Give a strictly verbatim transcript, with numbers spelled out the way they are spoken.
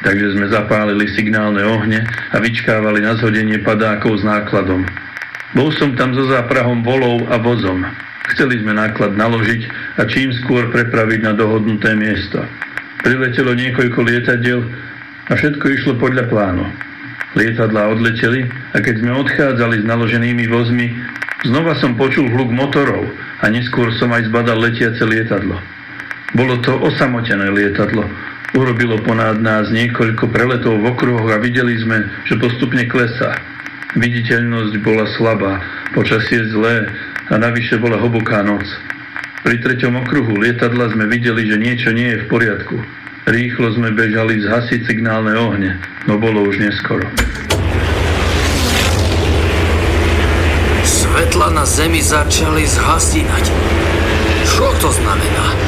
takže sme zapálili signálne ohne a vyčkávali na zhodenie padákov s nákladom. Bol som tam so záprahom volov a vozom. Chceli sme náklad naložiť a čím skôr prepraviť na dohodnuté miesto. Priletelo niekoľko lietadiel a všetko išlo podľa plánu. Lietadlá odleteli a keď sme odchádzali s naloženými vozmi, znova som počul hluk motorov a neskôr som aj zbadal letiace lietadlo. Bolo to osamotené lietadlo. Urobilo ponád nás niekoľko preletov v okruhoch a videli sme, že postupne klesá. Viditeľnosť bola slabá, počasie zlé a navyše bola hlboká noc. Pri treťom okruhu lietadla sme videli, že niečo nie je v poriadku. Rýchlo sme bežali zhasiť signálne ohne, no bolo už neskoro. Svetla na zemi začali zhasínať. Čo to znamená?